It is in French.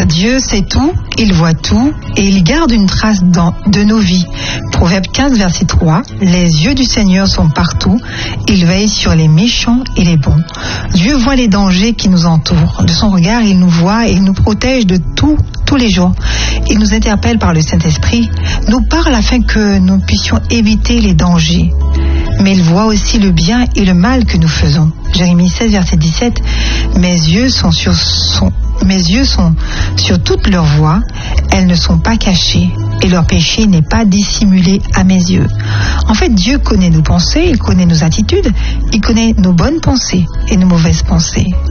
Dieu sait tout, il voit tout et il garde une trace de nos vies. Proverbe 15, verset 3. Les yeux du Seigneur sont partout, il veille sur les méchants et les bons. Dieu voit les dangers qui nous entourent. De son regard, il nous voit et il nous protège de tout, tous les jours. Il nous interpelle par le Saint-Esprit, nous parle afin que nous puissions éviter les dangers. Mais il voit aussi le bien et le mal que nous faisons. Jérémie 16, verset 17. Mes yeux sont sur toutes leurs voies, elles ne sont pas cachées, et leur péché n'est pas dissimulé à mes yeux. En fait, Dieu connaît nos pensées, il connaît nos attitudes, il connaît nos bonnes pensées et nos mauvaises pensées.